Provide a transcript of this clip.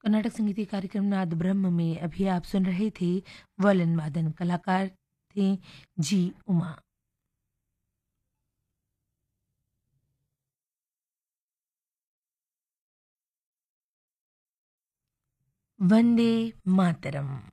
कर्नाटक संगीत कार्यक्रम नाद ब्रह्म में अभी आप सुन रहे थे वॉयलिन वादन, कलाकार थे जी उमा। वंदे मातरम।